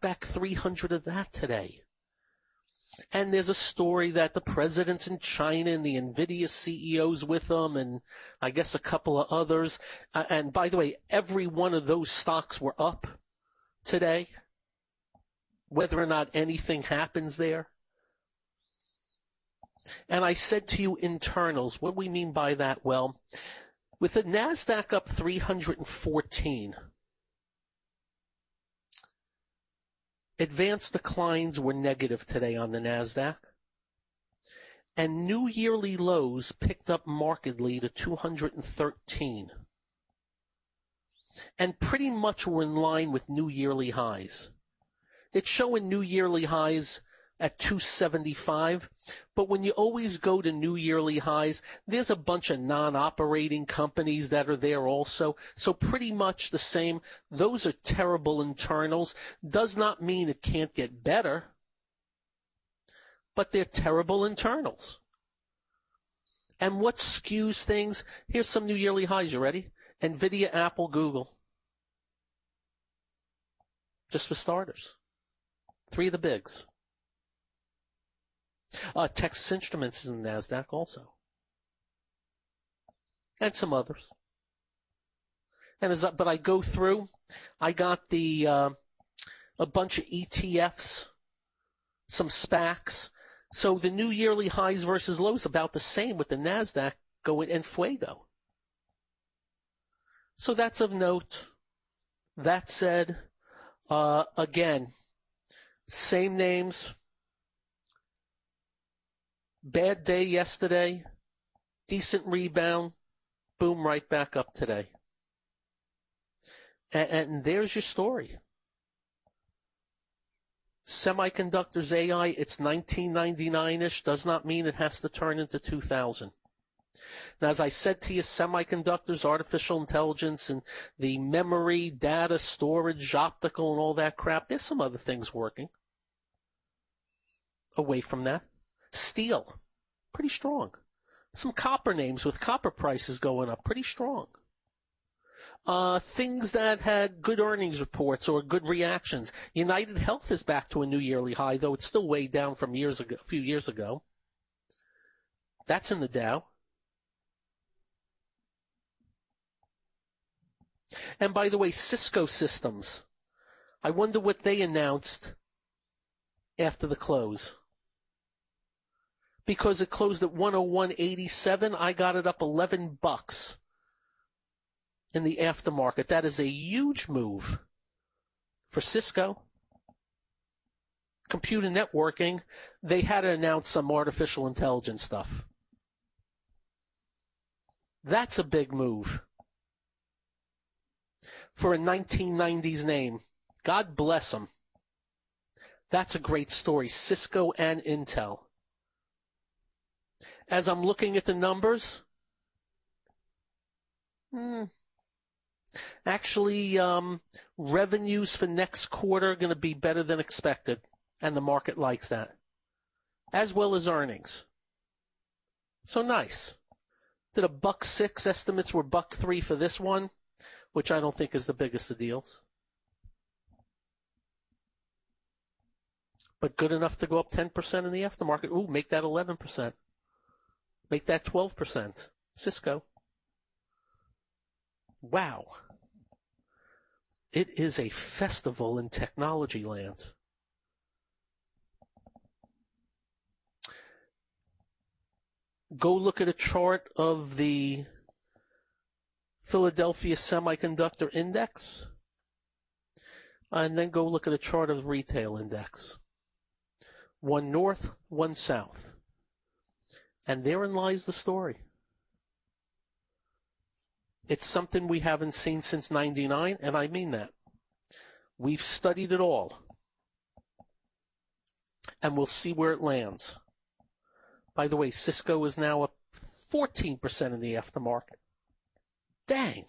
back 300 of that today. And there's a story that the president's in China and the NVIDIA CEO's with them, and I guess a couple of others. And by the way, every one of those stocks were up today, whether or not anything happens there. And I said to you internals, what do we mean by that? Well, with the NASDAQ up 314, advanced declines were negative today on the NASDAQ, and new yearly lows picked up markedly to 213, and pretty much were in line with new yearly highs. It's showing new yearly highs at 275, but when you always go to new yearly highs, there's a bunch of non-operating companies that are there also. So pretty much the same. Those are terrible internals. Does not mean it can't get better, but they're terrible internals. And what skews things? Here's some new yearly highs. You ready? NVIDIA, Apple, Google. Just for starters. 3 of the bigs. Texas Instruments is in the NASDAQ also. And some others. But I go through, I got a bunch of ETFs, some SPACs. So the new yearly highs versus lows about the same with the NASDAQ going en fuego. So that's of note. That said, again, same names. Bad day yesterday, decent rebound, boom, right back up today. And there's your story. Semiconductors, AI, it's 1999-ish, does not mean it has to turn into 2000. Now, as I said to you, semiconductors, artificial intelligence, and the memory, data, storage, optical, and all that crap, there's some other things working away from that. Steel, pretty strong. Some copper names with copper prices going up, pretty strong. Things that had good earnings reports or good reactions. United Health is back to a new yearly high, though it's still way down from a few years ago. That's in the Dow. And by the way, Cisco Systems. I wonder what they announced after the close. Because it closed at 101.87, I got it up $11 in the aftermarket. That is a huge move for Cisco. Computer networking, they had to announce some artificial intelligence stuff. That's a big move for a 1990s name. God bless them. That's a great story. Cisco and Intel. As I'm looking at the numbers, actually, revenues for next quarter are going to be better than expected, and the market likes that, as well as earnings. So nice. Did a $1.06, estimates were $1.03 for this one, which I don't think is the biggest of deals. But good enough to go up 10% in the aftermarket. Ooh, make that 11%. Make that 12%. Cisco. Wow. It is a festival in technology land. Go look at a chart of the Philadelphia Semiconductor Index, and then go look at a chart of the retail index. One north, one south. And therein lies the story. It's something we haven't seen since '99, and I mean that. We've studied it all. And we'll see where it lands. By the way, Cisco is now up 14% in the aftermarket. Dang.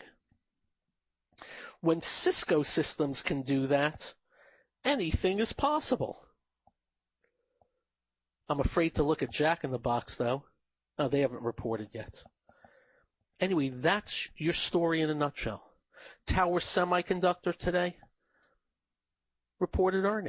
When Cisco Systems can do that, anything is possible. I'm afraid to look at Jack in the Box, though. No, they haven't reported yet. Anyway, that's your story in a nutshell. Tower Semiconductor today reported earnings.